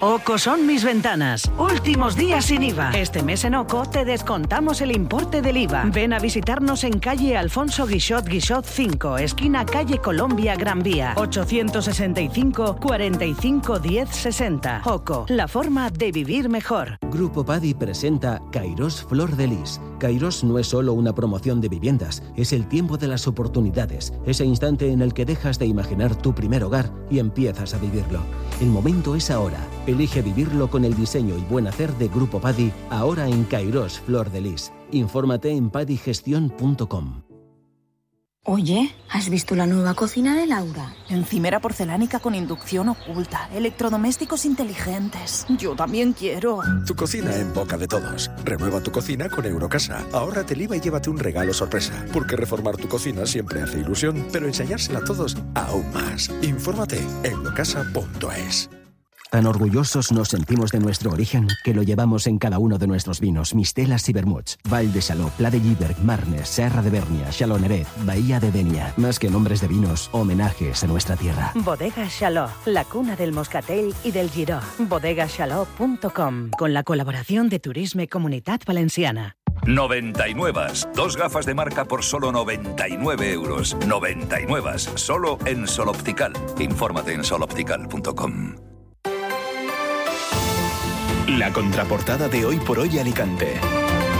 Oco son mis ventanas. Últimos días sin IVA. Este mes en Oco te descontamos el importe del IVA. Ven a visitarnos en calle Alfonso Guixot 5, esquina calle Colombia Gran Vía. 865 45 10 60. Oco, la forma de vivir mejor. Grupo Padi presenta Kairos Flor de Lis. Kairos no es solo una promoción de viviendas, es el tiempo de las oportunidades, ese instante en el que dejas de imaginar tu primer hogar y empiezas a vivirlo. El momento es ahora. Elige vivirlo con el diseño y buen hacer de Grupo Padi, ahora en Kairos Flor de Lis. Infórmate en padigestion.com. Oye, ¿has visto la nueva cocina de Laura? Encimera porcelánica con inducción oculta, electrodomésticos inteligentes. Yo también quiero. Tu cocina en boca de todos. Renueva tu cocina con Eurocasa. Ahórrate el IVA y llévate un regalo sorpresa. Porque reformar tu cocina siempre hace ilusión, pero enseñársela a todos aún más. Infórmate en eurocasa.es. Tan orgullosos nos sentimos de nuestro origen que lo llevamos en cada uno de nuestros vinos, mistelas y vermuts. Val de Saló, Pla de Lliberg, Marnes, Serra de Bernia, Chaloneret, Bahía de Denia. Más que nombres de vinos, homenajes a nuestra tierra. Bodega Chaló, la cuna del moscatel y del giró. Bodegaxaló.com, con la colaboración de Turisme Comunitat Valenciana. 99. Dos gafas de marca por solo 99 euros. 99. Solo en Sol Optical. Infórmate en soloptical.com. La contraportada de Hoy por Hoy Alicante.